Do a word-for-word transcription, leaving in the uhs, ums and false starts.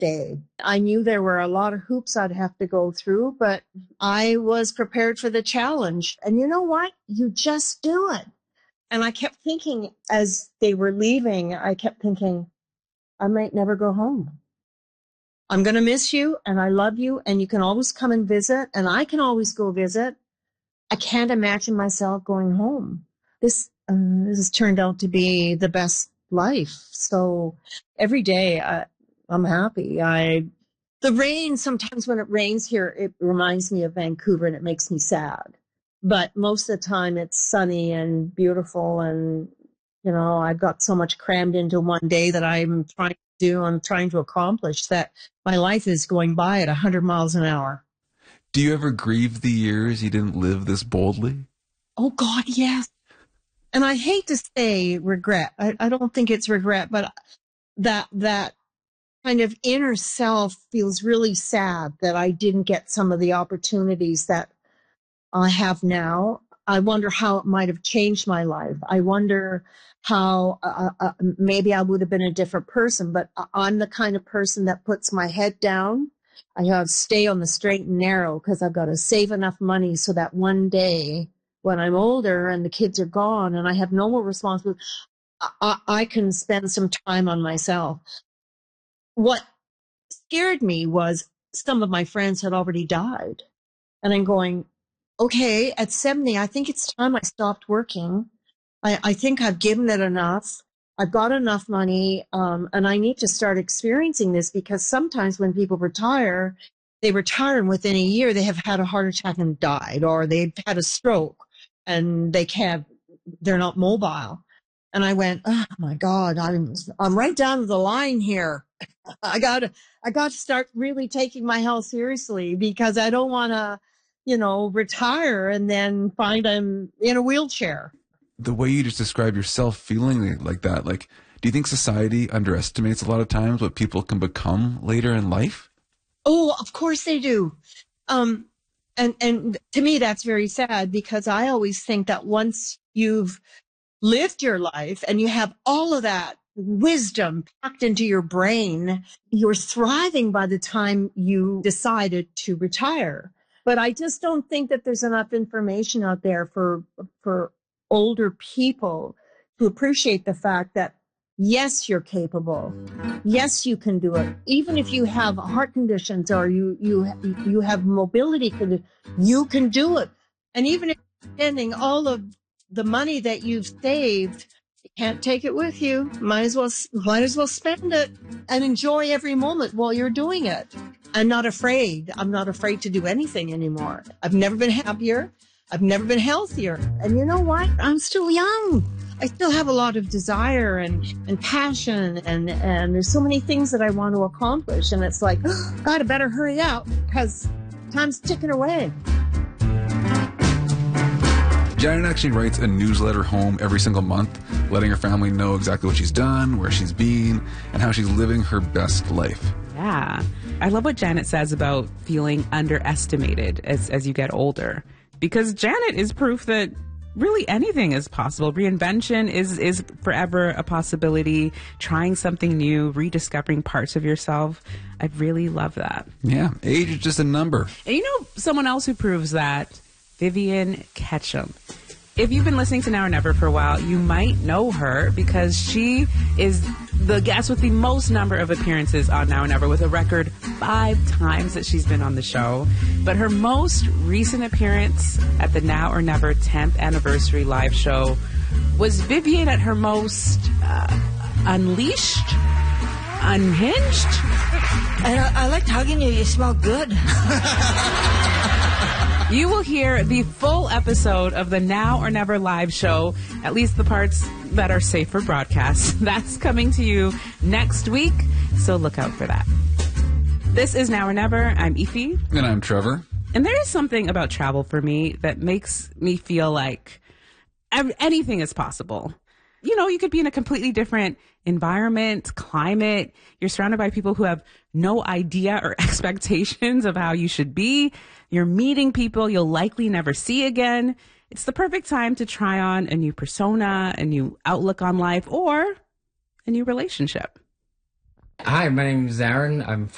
day. I knew there were a lot of hoops I'd have to go through, but I was prepared for the challenge. And you know what? You just do it. And I kept thinking as they were leaving, I kept thinking, I might never go home. I'm going to miss you and I love you and you can always come and visit and I can always go visit. I can't imagine myself going home. This, uh, this has turned out to be the best life. So every day I, I'm happy. I, the rain, sometimes when it rains here, it reminds me of Vancouver and it makes me sad. But most of the time it's sunny and beautiful. And, you know, I've got so much crammed into one day that I'm trying to do, I'm trying to accomplish that my life is going by at one hundred miles an hour. Do you ever grieve the years you didn't live this boldly? Oh, God, yes. And I hate to say regret. I, I don't think it's regret, but that that kind of inner self feels really sad that I didn't get some of the opportunities that I have now. I wonder how it might have changed my life. I wonder how uh, uh, maybe I would have been a different person, but I'm the kind of person that puts my head down. I got to stay on the straight and narrow because I've got to save enough money so that one day when I'm older and the kids are gone and I have no more responsibility, I, I can spend some time on myself. What scared me was some of my friends had already died. And I'm going, okay, at seventy, I think it's time I stopped working. I, I think I've given it enough. I've got enough money, um, and I need to start experiencing this because sometimes when people retire, they retire and within a year they have had a heart attack and died, or they've had a stroke and they can't, they're not mobile. And I went, oh my God, I'm, I'm right down to the line here. I gotta, I got to start really taking my health seriously because I don't want to, you know, retire and then find I'm in a wheelchair. The way you just describe yourself feeling like that, like, do you think society underestimates a lot of times what people can become later in life? Oh, of course they do. Um, and, and to me, that's very sad because I always think that once you've lived your life and you have all of that wisdom packed into your brain, you're thriving by the time you decided to retire. But I just don't think that there's enough information out there for, for older people to appreciate the fact that, yes, you're capable. Yes, you can do it. Even if you have heart conditions or you, you, you have mobility conditions, you can do it. And even if you're spending all of the money that you've saved, you can't take it with you. Might as well, might as well spend it and enjoy every moment while you're doing it. I'm not afraid. I'm not afraid to do anything anymore. I've never been happier. I've never been healthier. And you know what? I'm still young. I still have a lot of desire and, and passion and, and there's so many things that I want to accomplish. And it's like, oh, God, I better hurry up because time's ticking away. Janet actually writes a newsletter home every single month, letting her family know exactly what she's done, where she's been, and how she's living her best life. Yeah. I love what Janet says about feeling underestimated as, as you get older. Because Janet is proof that really anything is possible. Reinvention is, is forever a possibility. Trying something new, rediscovering parts of yourself. I really love that. Yeah, age is just a number. And you know someone else who proves that? Vivian Ketchum. If you've been listening to Now or Never for a while, you might know her because she is the guest with the most number of appearances on Now or Never, with a record five times that she's been on the show. But her most recent appearance at the Now or Never tenth anniversary live show was Vivian at her most uh, unleashed, unhinged. And I, I liked hugging you. You smell good. You will hear the full episode of the Now or Never live show, at least the parts that are safe for broadcast. That's coming to you next week, so look out for that. This is Now or Never. I'm Aoife. And I'm Trevor. And there is something about travel for me that makes me feel like anything is possible. You know, you could be in a completely different environment, climate. You're surrounded by people who have no idea or expectations of how you should be. You're meeting people you'll likely never see again. It's the perfect time to try on a new persona, a new outlook on life, or a new relationship. Hi, my name is Aaron. I'm